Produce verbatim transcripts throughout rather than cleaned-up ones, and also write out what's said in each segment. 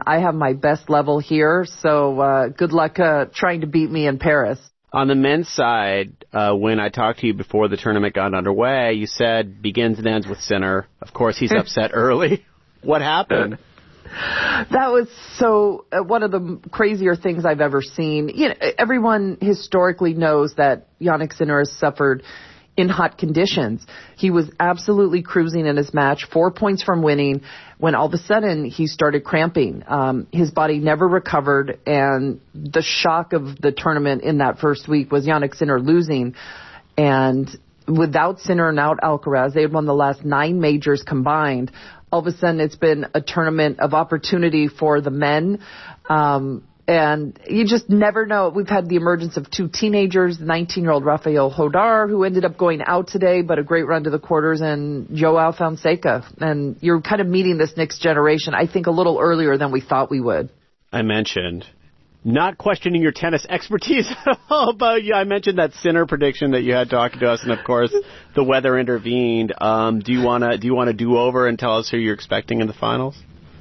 I have my best level here, so uh, good luck uh, trying to beat me in Paris. On the men's side, uh, when I talked to you before the tournament got underway, you said begins and ends with Sinner. Of course, he's upset early. What happened? That was so uh, one of the crazier things I've ever seen. You know, everyone historically knows that Jannik Sinner has suffered in hot conditions. He was absolutely cruising in his match, four points from winning, when all of a sudden he started cramping. Um, his body never recovered, and the shock of the tournament in that first week was Jannik Sinner losing. And without Sinner and out Alcaraz, they had won the last nine majors combined. All of a sudden, it's been a tournament of opportunity for the men. Um, and you just never know. We've had the emergence of two teenagers, nineteen-year-old Rafael Hodar, who ended up going out today, but a great run to the quarters, and Joao Fonseca. And you're kind of meeting this next generation, I think, a little earlier than we thought we would. I mentioned not questioning your tennis expertise at all, but yeah, I mentioned that Sinner prediction that you had talking to us, and of course, the weather intervened. Um, do you want to do you want to do over and tell us who you're expecting in the finals?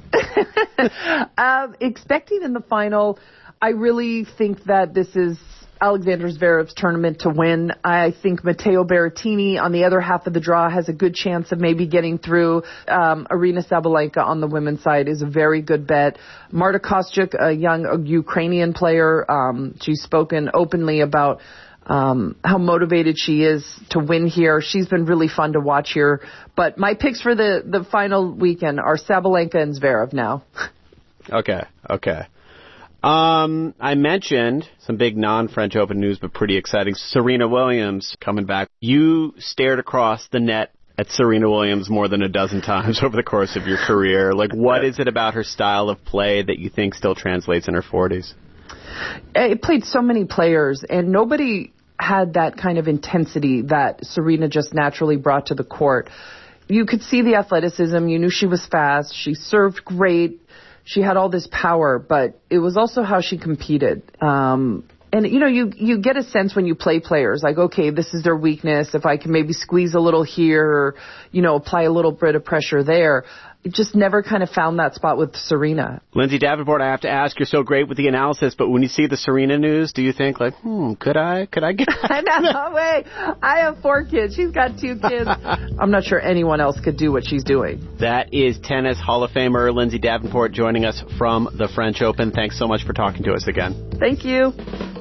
um, expecting in the final, I really think that this is Alexander Zverev's tournament to win. I think Matteo Berrettini on the other half of the draw has a good chance of maybe getting through. Um, Aryna Sabalenka on the women's side is a very good bet. Marta Kostyuk, a young a Ukrainian player, um, she's spoken openly about um, how motivated she is to win here. She's been really fun to watch here. But my picks for the, the final weekend are Sabalenka and Zverev now. Okay, okay. Um, I mentioned some big non-French Open news, but pretty exciting. Serena Williams coming back. You stared across the net at Serena Williams more than a dozen times over the course of your career. Like, what is it about her style of play that you think still translates in her forties? It played so many players, and nobody had that kind of intensity that Serena just naturally brought to the court. You could see the athleticism. You knew she was fast. She served great. She had all this power, but it was also how she competed. Um, and, you know, you, you get a sense when you play players, like, okay, this is their weakness. If I can maybe squeeze a little here or, you know, apply a little bit of pressure there. It just never kind of found that spot with Serena. Lindsay Davenport, I have to ask, you're so great with the analysis, but when you see the Serena news, do you think, like, hmm, could I, could I get No way. I have four kids. She's got two kids. I'm not sure anyone else could do what she's doing. That is Tennis Hall of Famer Lindsay Davenport joining us from the French Open. Thanks so much for talking to us again. Thank you.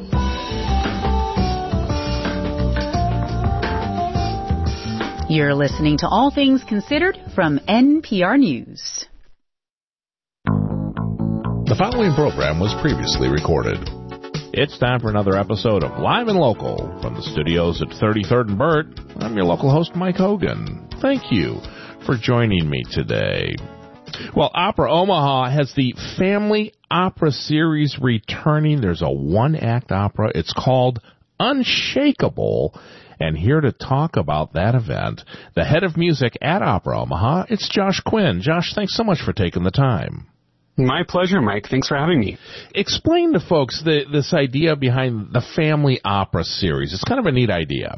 You're listening to All Things Considered from N P R News. The following program was previously recorded. It's time for another episode of Live and Local from the studios at thirty-third and Burt. I'm your local host, Mike Hogan. Thank you for joining me today. Well, Opera Omaha has the Family Opera Series returning. There's a one-act opera. It's called Unshakable. And here to talk about that event, the head of music at Opera Omaha, it's Josh Quinn. Josh, thanks so much for taking the time. My pleasure, Mike. Thanks for having me. Explain to folks the, this idea behind the Family Opera Series. It's kind of a neat idea.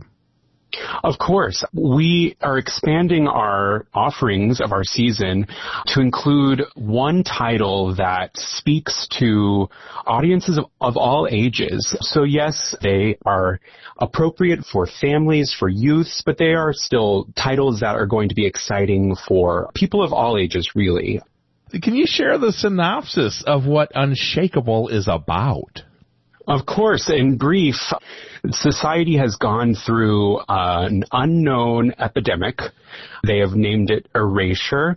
Of course. We are expanding our offerings of our season to include one title that speaks to audiences of, of all ages. So yes, they are appropriate for families, for youths, but they are still titles that are going to be exciting for people of all ages, really. Can you share the synopsis of what Unshakable is about? Of course. In brief, society has gone through uh, an unknown epidemic. They have named it erasure,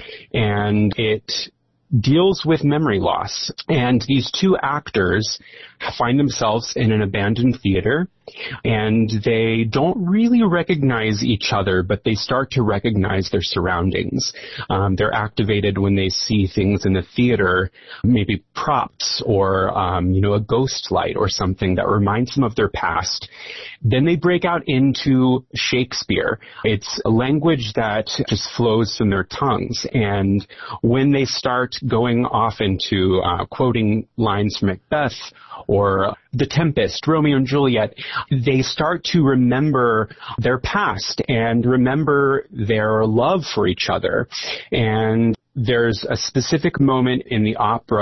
and it deals with memory loss. And these two actors find themselves in an abandoned theater, and they don't really recognize each other, but they start to recognize their surroundings. Um, they're activated when they see things in the theater, maybe props or, um, you know, a ghost light or something that reminds them of their past. Then they break out into Shakespeare. It's a language that just flows from their tongues. And when they start going off into uh, quoting lines from Macbeth or The Tempest, Romeo and Juliet, they start to remember their past and remember their love for each other. And there's a specific moment in the opera